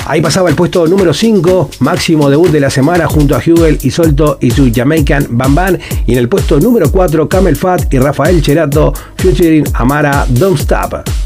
Ahí pasaba el puesto número 5, máximo debut de la semana junto a Hugel y Solto y su Jamaican Bam Bam. Y en el puesto número 4, Camel Fat y Rafael Cerato featuring Amara Don't Stop.